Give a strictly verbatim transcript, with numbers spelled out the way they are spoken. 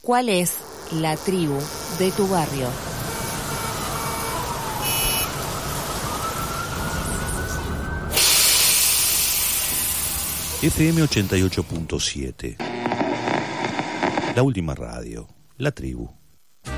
¿Cuál es la tribu de tu barrio? F M ochenta y ocho punto siete. La última radio, la tribu.